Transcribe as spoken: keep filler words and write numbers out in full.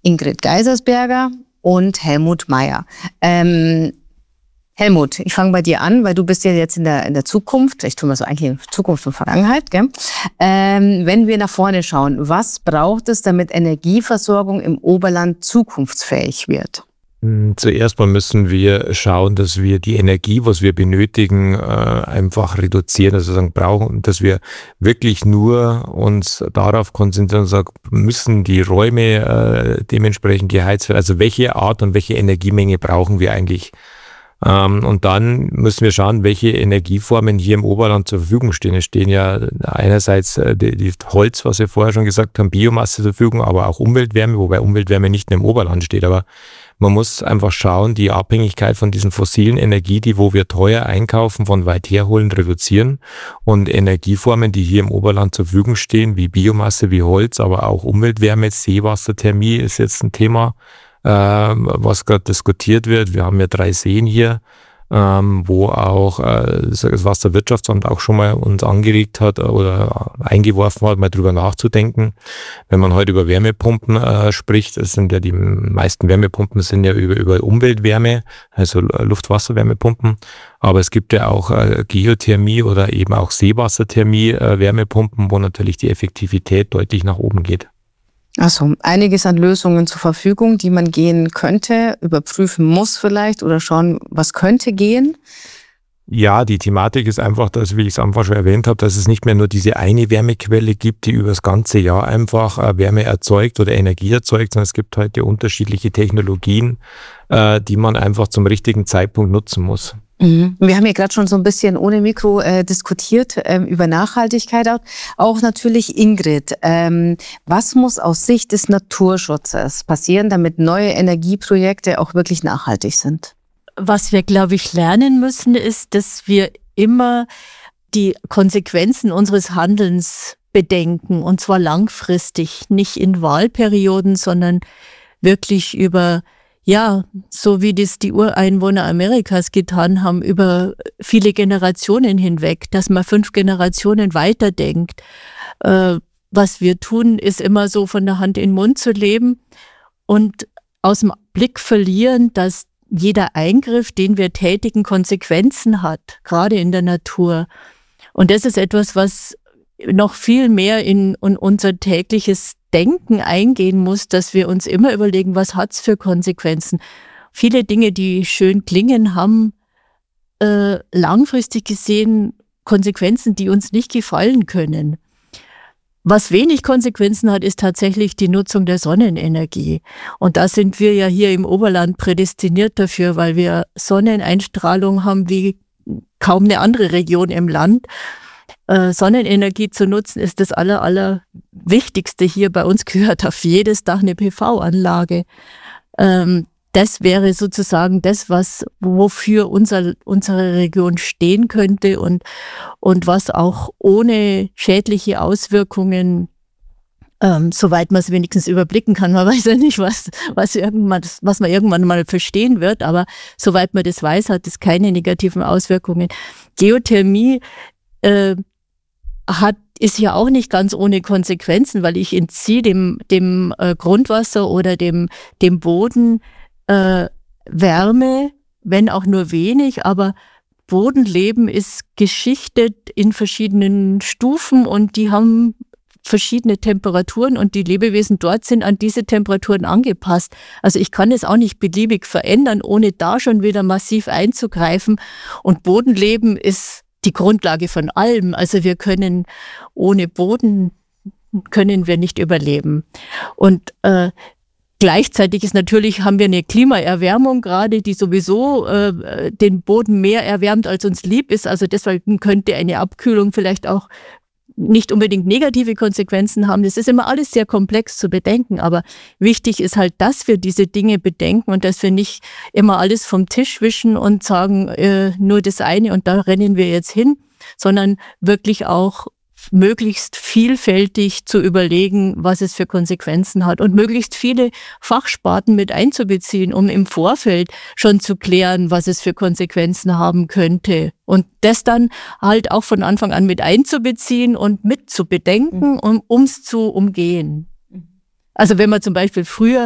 Ingrid Geisersberger und Helmut Meyer. Ähm, Helmut, ich fange bei dir an, weil du bist ja jetzt in der, in der Zukunft, vielleicht tun wir so eigentlich in Zukunft und Vergangenheit, gell? Ähm, wenn wir nach vorne schauen, was braucht es, damit Energieversorgung im Oberland zukunftsfähig wird? Zuerst mal müssen wir schauen, dass wir die Energie, was wir benötigen, einfach reduzieren, also sagen, brauchen, dass wir wirklich nur uns darauf konzentrieren und sagen, müssen die Räume dementsprechend geheizt werden, also welche Art und welche Energiemenge brauchen wir eigentlich? Und dann müssen wir schauen, welche Energieformen hier im Oberland zur Verfügung stehen. Es stehen ja einerseits die, die Holz, was wir vorher schon gesagt haben, Biomasse zur Verfügung, aber auch Umweltwärme, wobei Umweltwärme nicht nur im Oberland steht. Aber man muss einfach schauen, die Abhängigkeit von diesen fossilen Energie, die wo wir teuer einkaufen, von weit herholen, reduzieren und Energieformen, die hier im Oberland zur Verfügung stehen, wie Biomasse, wie Holz, aber auch Umweltwärme, Seewasserthermie ist jetzt ein Thema, was gerade diskutiert wird. Wir haben ja drei Seen hier, ähm, wo auch äh, das Wasserwirtschaftsamt auch schon mal uns angeregt hat oder eingeworfen hat, mal drüber nachzudenken. Wenn man heute über Wärmepumpen äh, spricht, das sind ja die meisten Wärmepumpen sind ja über, über Umweltwärme, also Luft-Wasser-Wärmepumpen. Aber es gibt ja auch äh, Geothermie oder eben auch Seewasserthermie äh, Wärmepumpen, wo natürlich die Effektivität deutlich nach oben geht. Also einiges an Lösungen zur Verfügung, die man gehen könnte, überprüfen muss vielleicht oder schauen, was könnte gehen. Ja, die Thematik ist einfach, dass, wie ich es einfach schon erwähnt habe, dass es nicht mehr nur diese eine Wärmequelle gibt, die über das ganze Jahr einfach Wärme erzeugt oder Energie erzeugt, sondern es gibt heute unterschiedliche Technologien, die man einfach zum richtigen Zeitpunkt nutzen muss. Mhm. Wir haben ja gerade schon so ein bisschen ohne Mikro äh, diskutiert ähm, über Nachhaltigkeit. Auch, auch natürlich Ingrid, ähm, was muss aus Sicht des Naturschutzes passieren, damit neue Energieprojekte auch wirklich nachhaltig sind? Was wir, glaube ich, lernen müssen, ist, dass wir immer die Konsequenzen unseres Handelns bedenken, und zwar langfristig, nicht in Wahlperioden, sondern wirklich über, ja, so wie das die Ureinwohner Amerikas getan haben, über viele Generationen hinweg, dass man fünf Generationen weiterdenkt. Äh, was wir tun, ist immer so von der Hand in den Mund zu leben und aus dem Blick verlieren, dass jeder Eingriff, den wir tätigen, Konsequenzen hat, gerade in der Natur. Und das ist etwas, was noch viel mehr in, in unser tägliches Denken eingehen muss, dass wir uns immer überlegen, was hat's für Konsequenzen. Viele Dinge, die schön klingen, haben äh, langfristig gesehen Konsequenzen, die uns nicht gefallen können. Was wenig Konsequenzen hat, ist tatsächlich die Nutzung der Sonnenenergie. Und da sind wir ja hier im Oberland prädestiniert dafür, weil wir Sonneneinstrahlung haben wie kaum eine andere Region im Land. Äh, Sonnenenergie zu nutzen ist das aller, aller Wichtigste hier. Bei uns gehört auf jedes Dach eine P V-Anlage. Ähm, das wäre sozusagen das, was, wofür unser, unsere Region stehen könnte und, und was auch ohne schädliche Auswirkungen, ähm, soweit man es wenigstens überblicken kann, man weiß ja nicht, was, was, irgendwann, was man irgendwann mal verstehen wird, aber soweit man das weiß, hat es keine negativen Auswirkungen. Geothermie äh, hat ist ja auch nicht ganz ohne Konsequenzen, weil ich entziehe dem, dem äh, Grundwasser oder dem, dem Boden Äh, Wärme, wenn auch nur wenig, aber Bodenleben ist geschichtet in verschiedenen Stufen und die haben verschiedene Temperaturen und die Lebewesen dort sind an diese Temperaturen angepasst. Also ich kann es auch nicht beliebig verändern, ohne da schon wieder massiv einzugreifen. Und Bodenleben ist die Grundlage von allem. Also wir können ohne Boden können wir nicht überleben. Und äh, Gleichzeitig ist natürlich, haben wir eine Klimaerwärmung gerade, die sowieso äh, den Boden mehr erwärmt, als uns lieb ist. Also deshalb könnte eine Abkühlung vielleicht auch nicht unbedingt negative Konsequenzen haben. Das ist immer alles sehr komplex zu bedenken. Aber wichtig ist halt, dass wir diese Dinge bedenken und dass wir nicht immer alles vom Tisch wischen und sagen, äh, nur das eine und da rennen wir jetzt hin, sondern wirklich auch möglichst vielfältig zu überlegen, was es für Konsequenzen hat und möglichst viele Fachsparten mit einzubeziehen, um im Vorfeld schon zu klären, was es für Konsequenzen haben könnte. Und das dann halt auch von Anfang an mit einzubeziehen und mit zu bedenken, um es zu umgehen. Also wenn man zum Beispiel früher